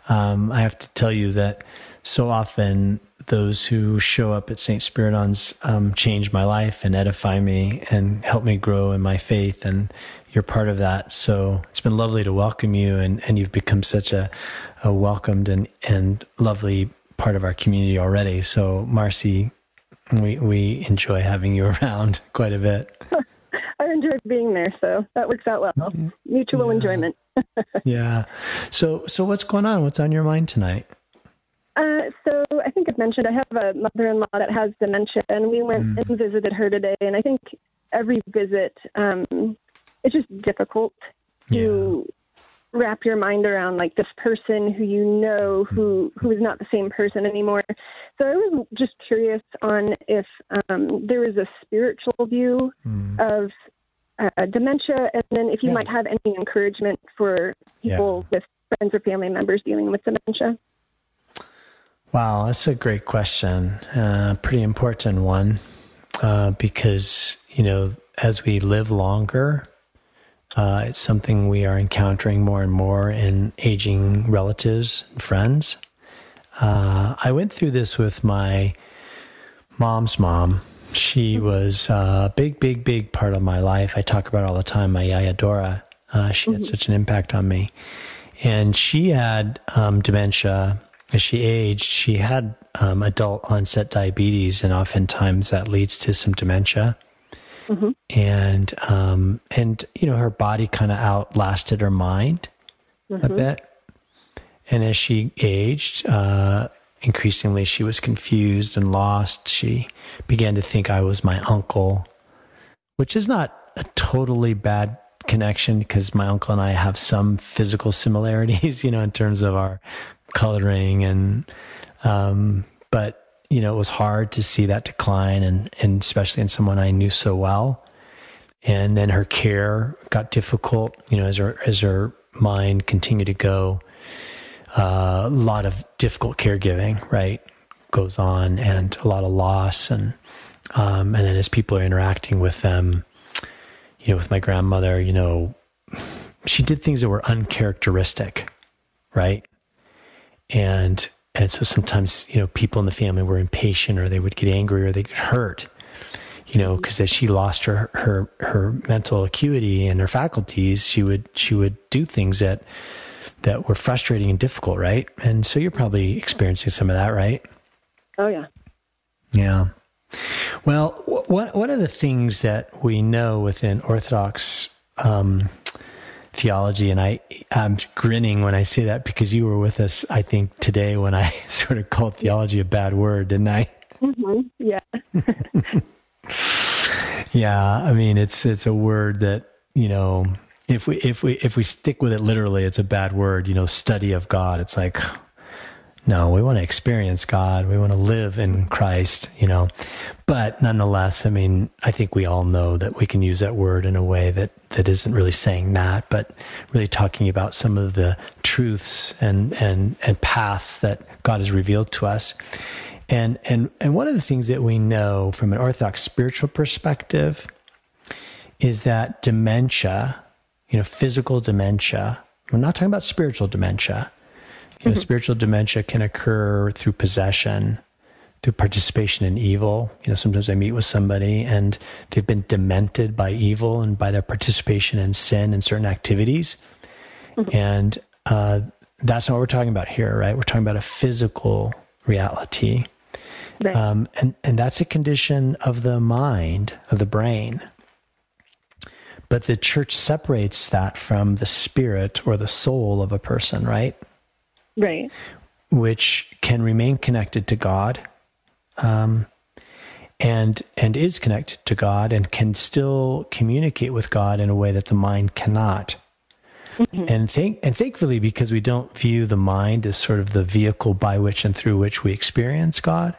I have to tell you that so often those who show up at St. Spiridon's change my life and edify me and help me grow in my faith, and you're part of that. So it's been lovely to welcome you, and you've become such a welcomed and lovely part of our community already. So Marcy, we enjoy having you around quite a bit. I enjoy being there, so that works out well. Mutual enjoyment. Yeah. So what's going on? What's on your mind tonight? So I think I've mentioned I have a mother-in-law that has dementia, and we went and visited her today. And I think every visit, it's just difficult to wrap your mind around, like, this person who you know who is not the same person anymore. So I was just curious on if there was a spiritual view of dementia, and then if you might have any encouragement for people with friends or family members dealing with dementia. Wow, that's a great question. Pretty important one, because, as we live longer, it's something we are encountering more and more in aging relatives and friends. I went through this with my mom's mom. She was a big part of my life. I talk about it all the time, my Yaya Dora. She had such an impact on me. And she had dementia. As she aged, she had adult onset diabetes, and oftentimes that leads to some dementia. And her body kind of outlasted her mind a bit. And as she aged, increasingly she was confused and lost. She began to think I was my uncle, which is not a totally bad connection, because my uncle and I have some physical similarities, in terms of our coloring, and but it was hard to see that decline, and especially in someone I knew so well. And then her care got difficult, as her mind continued to go. A lot of difficult caregiving, right, goes on, and a lot of loss, and then as people are interacting with them, with my grandmother, she did things that were uncharacteristic, right? And so sometimes, people in the family were impatient, or they would get angry, or they get hurt, because as she lost her mental acuity and her faculties, she would do things that were frustrating and difficult, right? And so you're probably experiencing some of that, right? Oh, yeah. Yeah. Well, one of the things that we know within Orthodox theology, and I'm grinning when I say that because you were with us, I think, today when I sort of called theology a bad word, didn't I? Yeah. Yeah. I mean, it's a word that, if we stick with it literally, it's a bad word, study of God. It's like, no, we want to experience God. We want to live in Christ, but nonetheless, I mean, I think we all know that we can use that word in a way that isn't really saying that, but really talking about some of the truths and paths that God has revealed to us. And one of the things that we know from an Orthodox spiritual perspective is that dementia, physical dementia, we're not talking about spiritual dementia. Spiritual dementia can occur through possession, through participation in evil. Sometimes I meet with somebody and they've been demented by evil and by their participation in sin and certain activities. And that's not what we're talking about here, right? We're talking about a physical reality. Right. And that's a condition of the mind, of the brain. But the church separates that from the spirit or the soul of a person, right? Right. Which can remain connected to God, and is connected to God, and can still communicate with God in a way that the mind cannot. And thankfully, because we don't view the mind as sort of the vehicle by which and through which we experience God,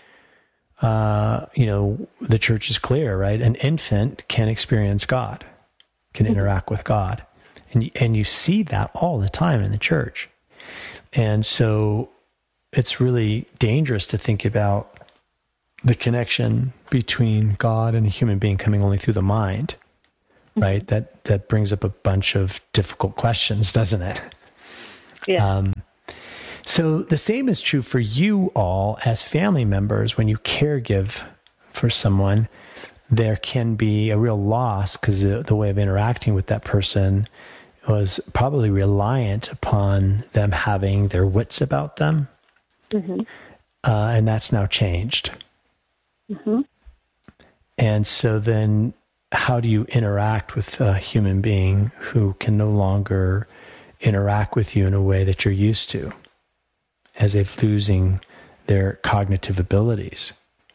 the church is clear, right? An infant can experience God, can interact with God. And you see that all the time in the church. And so it's really dangerous to think about the connection between God and a human being coming only through the mind, right? That brings up a bunch of difficult questions, doesn't it? Yeah. So the same is true for you all as family members. When you caregive for someone, there can be a real loss because the way of interacting with that person was probably reliant upon them having their wits about them. Mm-hmm. And that's now changed. Mm-hmm. And so then how do you interact with a human being who can no longer interact with you in a way that you're used to, as if losing their cognitive abilities?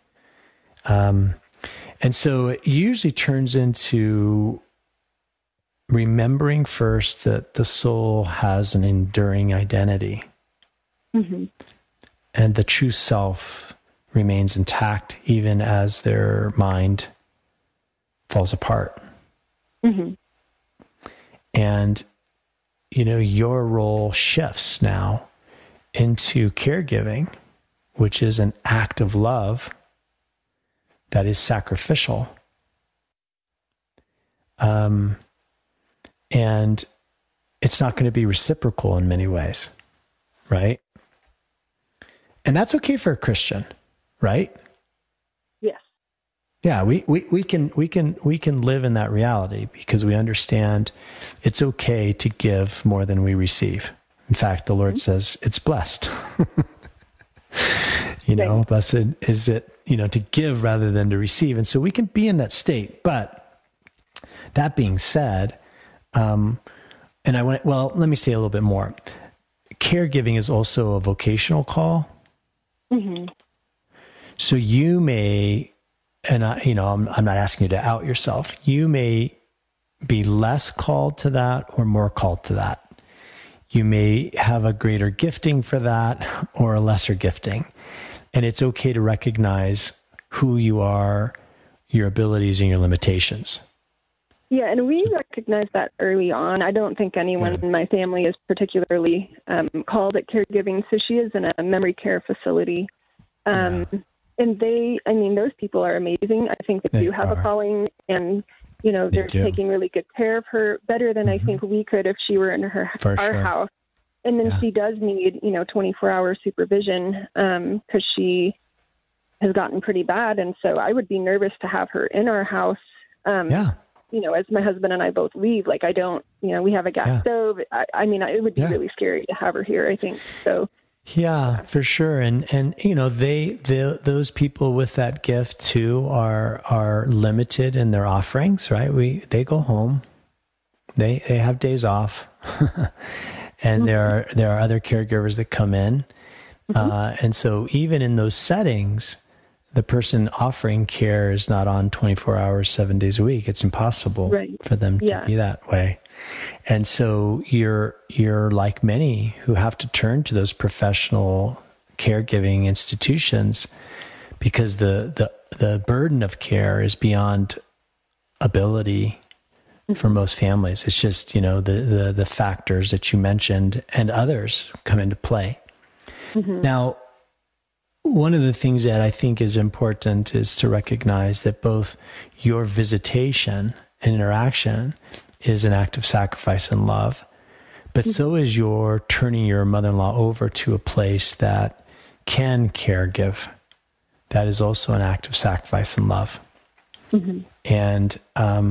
And so it usually turns into remembering first that the soul has an enduring identity. Mm-hmm. And the true self remains intact even as their mind falls apart. Mm-hmm. And, your role shifts now into caregiving, which is an act of love that is sacrificial. And it's not going to be reciprocal in many ways, right? And that's okay for a Christian, right? Yes. Yeah, we can live in that reality because we understand it's okay to give more than we receive. In fact, the Lord says it's blessed. Blessed is it, to give rather than to receive. And so we can be in that state. But that being said, let me say a little bit more. Caregiving is also a vocational call. Mm-hmm. So you may, and I'm not asking you to out yourself. You may be less called to that or more called to that. You may have a greater gifting for that or a lesser gifting. And it's okay to recognize who you are, your abilities, and your limitations. Yeah, and we recognized that early on. I don't think anyone in my family is particularly called at caregiving. So she is in a memory care facility. And those people are amazing. I think they do have a calling, and, they're taking really good care of her, better than I think we could if she were in our house. And then she does need, 24-hour supervision because she has gotten pretty bad. And so I would be nervous to have her in our house. As my husband and I both leave, we have a gas stove. It would be really scary to have her here, I think. So. Yeah, for sure. And those people with that gift too are limited in their offerings, right? They go home, they have days off, and there are other caregivers that come in, and so even in those settings, the person offering care is not on 24 hours, 7 days a week. It's impossible for them to be that way. And so you're like many who have to turn to those professional caregiving institutions because the burden of care is beyond ability for most families. It's just, the factors that you mentioned and others come into play. Mm-hmm. Now, one of the things that I think is important is to recognize that both your visitation and interaction is an act of sacrifice and love, but so is your turning your mother-in-law over to a place that can caregive. That is also an act of sacrifice and love. Mm-hmm. And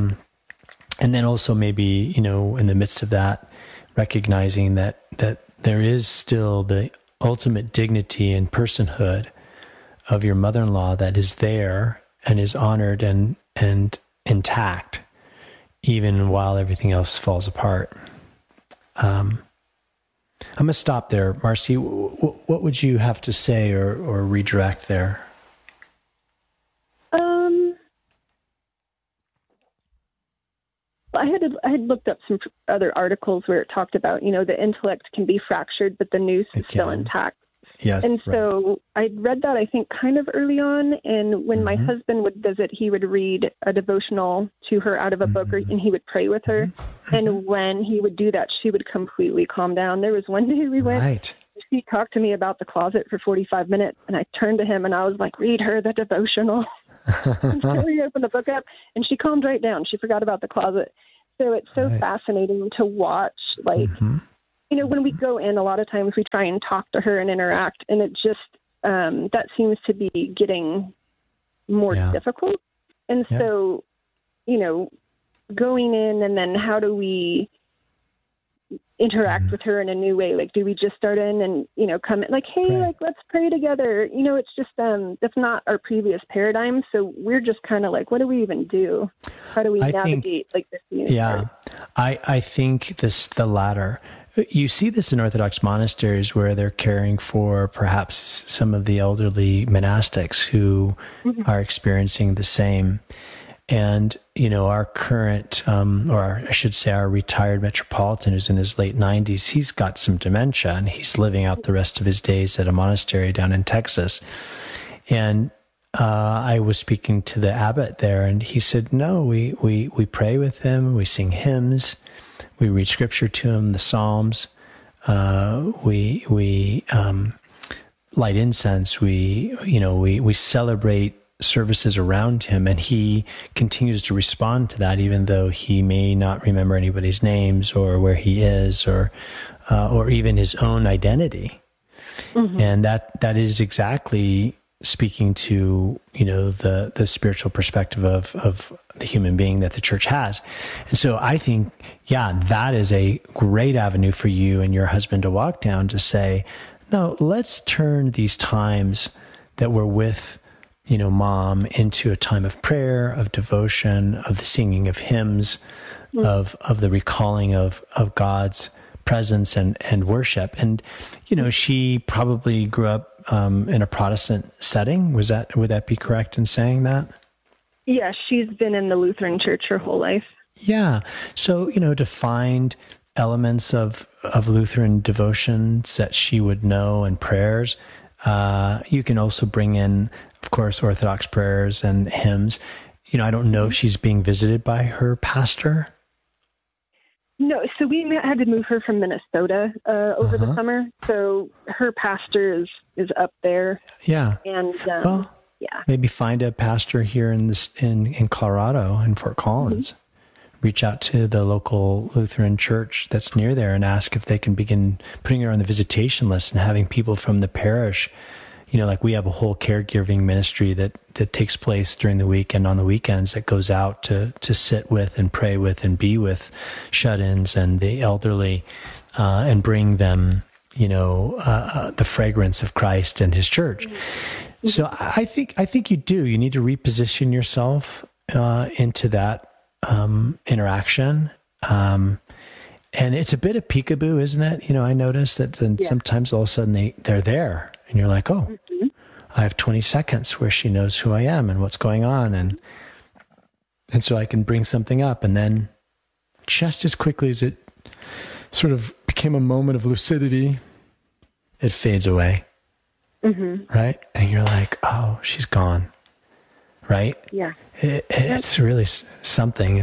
then also maybe, in the midst of that, recognizing that there is still the ultimate dignity and personhood of your mother-in-law that is there and is honored and intact, even while everything else falls apart. I'm going to stop there. Marcy, what would you have to say or redirect there? I had looked up some other articles where it talked about, the intellect can be fractured, but the nous is still intact. Yes. And so I read that, I think, kind of early on. And when my husband would visit, he would read a devotional to her out of a book, and he would pray with her. Mm-hmm. And when he would do that, she would completely calm down. There was one day we went, he talked to me about the closet for 45 minutes, and I turned to him and I was like, read her the devotional. And so we opened the book up, and she calmed right down. She forgot about the closet. So it's so fascinating to watch, when we go in, a lot of times we try and talk to her and interact, and it just, that seems to be getting more difficult. And so, going in and then how do we interact with her in a new way? Like, do we just start in and, come in like, hey, like, let's pray together. It's just, that's not our previous paradigm. So we're just kind of like, what do we even do? How do we navigate this new part? I think the latter. You see this in Orthodox monasteries where they're caring for perhaps some of the elderly monastics who are experiencing the same. And, our current, or I should say our retired metropolitan who's in his late 90s, he's got some dementia and he's living out the rest of his days at a monastery down in Texas. And I was speaking to the abbot there and he said, no, we pray with him, we sing hymns, we read scripture to him, the Psalms, we light incense, we celebrate services around him, and he continues to respond to that, even though he may not remember anybody's names or where he is, or even his own identity. And that is exactly speaking to the spiritual perspective of the human being that the church has. And so I think, that is a great avenue for you and your husband to walk down, to say, no, let's turn these times that we're with Mom into a time of prayer, of devotion, of the singing of hymns, of the recalling of God's presence and worship. And, she probably grew up in a Protestant setting. Would that be correct in saying that? Yeah, she's been in the Lutheran church her whole life. Yeah. So, to find elements of Lutheran devotions that she would know and prayers, you can also bring in, of course, Orthodox prayers and hymns. I don't know if she's being visited by her pastor. No, so we had to move her from Minnesota over the summer. So her pastor is up there. Yeah. And maybe find a pastor here in Colorado, in Fort Collins. Reach out to the local Lutheran church that's near there and ask if they can begin putting her on the visitation list and having people from the parish. Like we have a whole caregiving ministry that takes place during the week and on the weekends that goes out to sit with and pray with and be with shut-ins and the elderly, and bring them, the fragrance of Christ and his church. So I think you do. You need to reposition yourself into that interaction. And it's a bit of peekaboo, isn't it? I notice that then sometimes all of a sudden they're there and you're like, oh, I have 20 seconds where she knows who I am and what's going on. And so I can bring something up, and then just as quickly as it sort of became a moment of lucidity, it fades away. Right. And you're like, oh, she's gone. Right. Yeah. It's really something.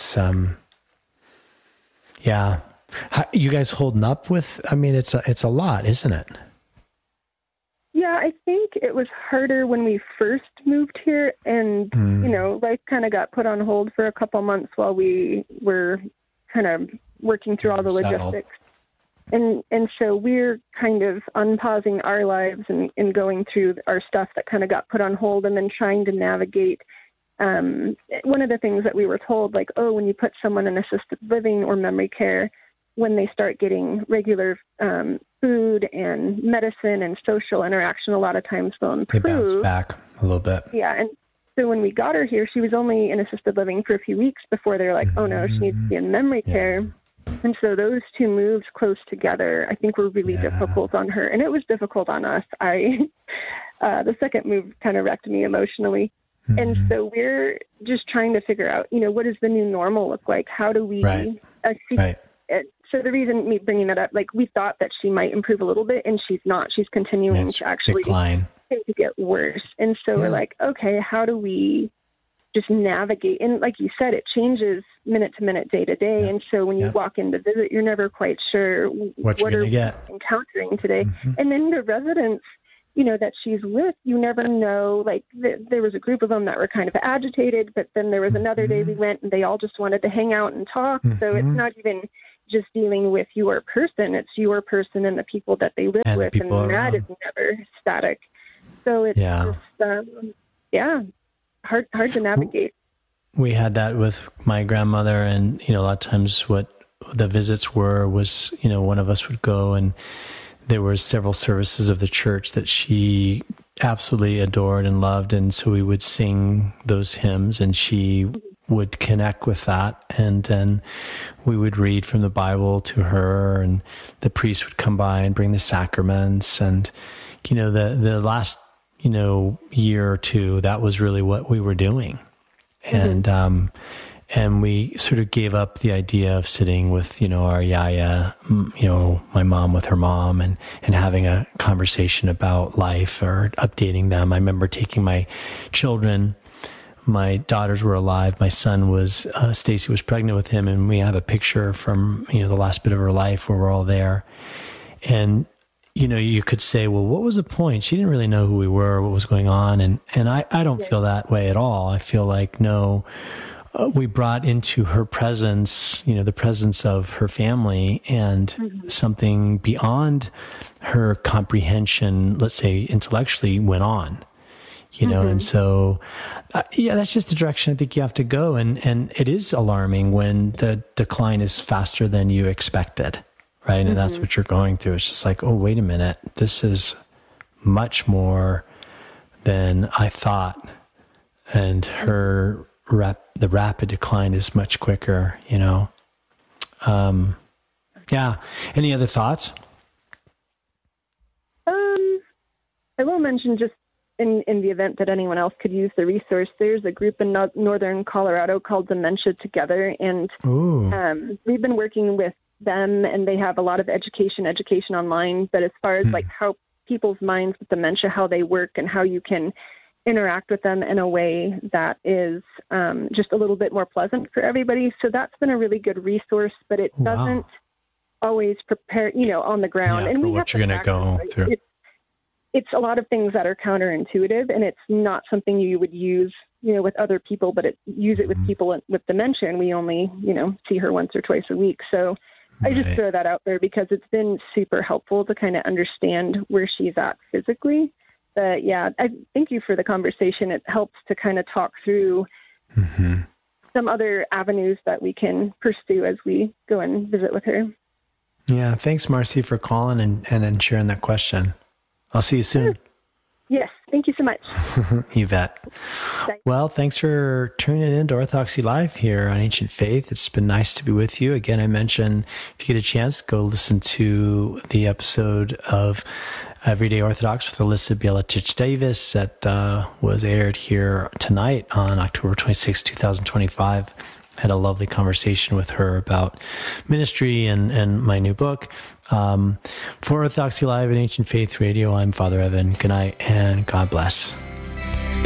How, you guys holding up with, it's a lot, isn't it? Yeah, I think it was harder when we first moved here, and, life kind of got put on hold for a couple months while we were kind of working through all the logistics. And so we're kind of unpausing our lives and going through our stuff that kind of got put on hold, and then trying to navigate. One of the things that we were told, like, oh, when you put someone in assisted living or memory care, when they start getting regular food and medicine and social interaction, a lot of times they'll improve. They bounce back a little bit. Yeah. And so when we got her here, she was only in assisted living for a few weeks before they were like, oh no, she needs to be in memory care. And so those two moves close together, I think, were really difficult on her. And it was difficult on us. The second move kind of wrecked me emotionally. And so we're just trying to figure out, what does the new normal look like? How do we So the reason me bringing that up, like, we thought that she might improve a little bit, and she's not. She's continuing to actually decline. To get worse. And so we're like, okay, how do we just navigate? And like you said, it changes minute to minute, day to day. And so when you walk in to visit, you're never quite sure what are we encountering today. And then the residents, that she's with, you never know. Like there was a group of them that were kind of agitated, but then there was another day we went and they all just wanted to hang out and talk. So it's not even just dealing with your person. It's your person and the people that they live And the with, people and that around. is never static. So it's just, hard to navigate. We had that with my grandmother, and, a lot of times what the visits was, one of us would go, and there were several services of the church that she absolutely adored and loved. And so we would sing those hymns, and she would connect with that. And then we would read from the Bible to her, and the priest would come by and bring the sacraments. And, the last, year or two, that was really what we were doing. And we sort of gave up the idea of sitting with, our yaya, my mom with her mom, and having a conversation about life or updating them. I remember taking my children. My daughters were alive. My son was, Stacy was pregnant with him, and we have a picture from, the last bit of her life where we're all there. And, you could say, well, what was the point? She didn't really know who we were, what was going on. And I don't feel that way at all. I feel like, no, we brought into her presence, the presence of her family, and something beyond her comprehension, let's say intellectually, went on. And so, that's just the direction I think you have to go. And it is alarming when the decline is faster than you expected, right? And that's what you're going through. It's just like, oh, wait a minute, this is much more than I thought. And the rapid decline is much quicker, Any other thoughts? I will mention, just in the event that anyone else could use the resource, there's a group in northern Colorado called Dementia Together, and we've been working with them, and they have a lot of education online. But as far as like how people's minds with dementia, how they work, and how you can interact with them in a way that is just a little bit more pleasant for everybody. So that's been a really good resource, but it doesn't always prepare, on the ground. And for we what have you're going to go through. It's a lot of things that are counterintuitive, and it's not something you would use, with other people, but use it with people with dementia, and we only, see her once or twice a week. So I just throw that out there because it's been super helpful to kind of understand where she's at physically. But I thank you for the conversation. It helps to kind of talk through some other avenues that we can pursue as we go and visit with her. Yeah. Thanks, Marcy, for calling and sharing that question. I'll see you soon. Yes. Thank you so much. You bet. Bye. Well, thanks for tuning in to Orthodoxy Live here on Ancient Faith. It's been nice to be with you. Again, I mentioned, if you get a chance, go listen to the episode of Everyday Orthodox with Alyssa Bielatich-Davis that was aired here tonight on October 26, 2025. Had a lovely conversation with her about ministry and my new book. For Orthodoxy Live and Ancient Faith Radio, I'm Father Evan. Good night and God bless.